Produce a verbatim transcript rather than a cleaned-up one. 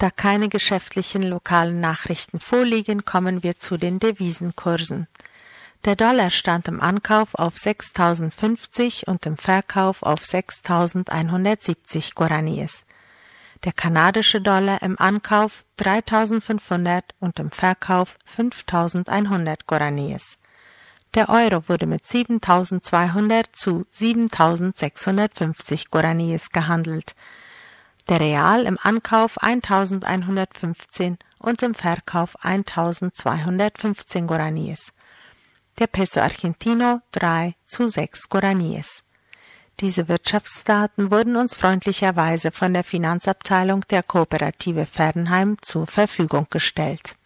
Da keine geschäftlichen lokalen Nachrichten vorliegen, kommen wir zu den Devisenkursen. Der Dollar stand im Ankauf auf sechstausendfünfzig und im Verkauf auf sechstausendeinhundertsiebzig Guaraníes. Der kanadische Dollar im Ankauf dreitausendfünfhundert und im Verkauf fünftausendeinhundert Guaraníes. Der Euro wurde mit siebentausendzweihundert zu siebentausendsechshundertfünfzig Guaraníes gehandelt. Der Real im Ankauf eintausendeinhundertfünfzehn und im Verkauf eintausendzweihundertfünfzehn Guaraníes. Der Peso Argentino drei zu sechs Guaraníes. Diese Wirtschaftsdaten wurden uns freundlicherweise von der Finanzabteilung der Kooperative Fernheim zur Verfügung gestellt.